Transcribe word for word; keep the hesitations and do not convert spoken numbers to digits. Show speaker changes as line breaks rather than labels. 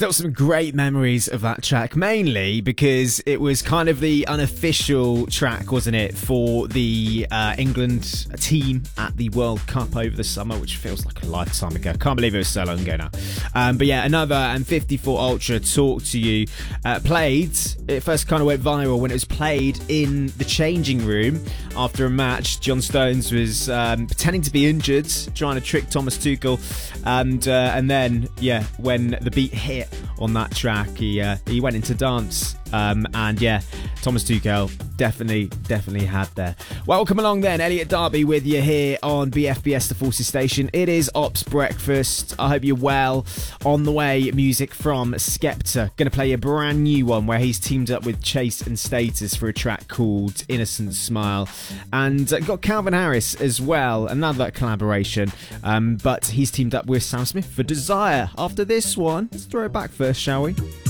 still some great memories of that track, mainly because it was kind of the unofficial track, wasn't it, for the uh, England team at the World Cup over the summer, which feels like a lifetime ago. Can't believe it was so long ago now. Um, but yeah, another M fifty-four Ultra, Talk to You, uh, played. It first kind of went viral when it was played in the changing room after a match. John Stones was um, pretending to be injured, trying to trick Thomas Tuchel, and uh, and then yeah, when the beat hit on that track, he uh, he went into dance. Um, and yeah, Thomas Tuchel definitely, definitely had there. Welcome along then, Elliot Darby with you here on B F B S The Forces Station. It is Ops Breakfast. I hope you're well. On the way, music from Skepta. Going to play a brand new one where he's teamed up with Chase and Status for a track called Innocent Smile. And uh, got Calvin Harris as well, another collaboration. Um, but he's teamed up with Sam Smith for Desire. After this one, let's throw it back first, shall we?